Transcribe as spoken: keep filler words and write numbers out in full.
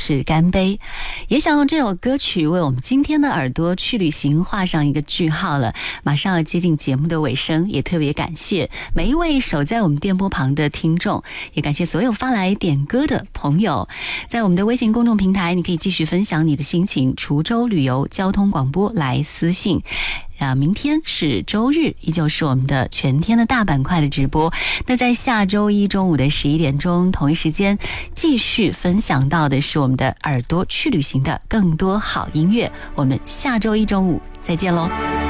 是干杯。也想用这首歌曲为我们今天的耳朵去旅行画上一个句号了。马上要接近节目的尾声，也特别感谢每一位守在我们电波旁的听众，也感谢所有发来点歌的朋友。在我们的微信公众平台，你可以继续分享你的心情，滁州旅游交通广播来私信。啊，明天是周日，依旧是我们的全天的大板块的直播。那在下周一中午的十一点钟，同一时间继续分享到的是我们的耳朵去旅行的更多好音乐。我们下周一中午再见喽。